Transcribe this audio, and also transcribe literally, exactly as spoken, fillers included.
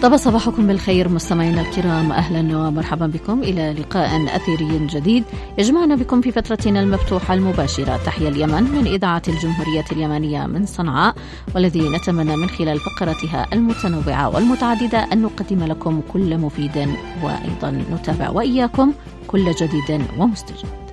طب صباحكم بالخير مستمعينا الكرام، أهلا ومرحبا بكم إلى لقاء أثيري جديد يجمعنا بكم في فترتنا المفتوحة المباشرة. تحيا اليمن من إذاعة الجمهورية اليمنية من صنعاء، والذي نتمنى من خلال فقرتها المتنوعة والمتعددة أن نقدم لكم كل مفيد، وأيضا نتابع وإياكم كل جديد ومستجد.